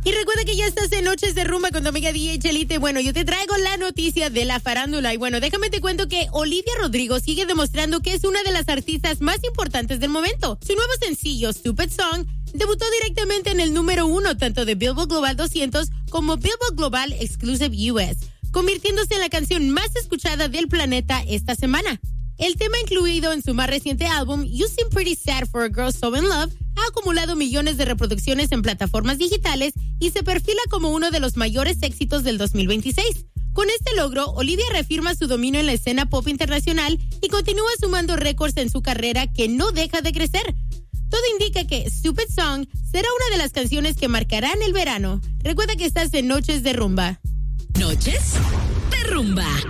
Y recuerda que ya estás en Noches de Rumba con tu amiga DJ Chelite. Bueno, yo te traigo la noticia de la farándula. Y bueno, déjame te cuento que Olivia Rodrigo sigue demostrando que es una de las artistas más importantes del momento. Su nuevo sencillo, Stupid Song, debutó directamente en el número 1 tanto de Billboard Global 200 como Billboard Global Exclusive US, convirtiéndose en la canción más escuchada del planeta esta semana. El tema incluido en su más reciente álbum, You Seem Pretty Sad for a Girl So in Love, ha acumulado millones de reproducciones en plataformas digitales y se perfila como uno de los mayores éxitos del 2026. Con este logro, Olivia reafirma su dominio en la escena pop internacional y continúa sumando récords en su carrera que no deja de crecer. Todo indica que Stupid Song será una de las canciones que marcarán el verano. Recuerda que estás en Noches de Rumba. Noches de Rumba.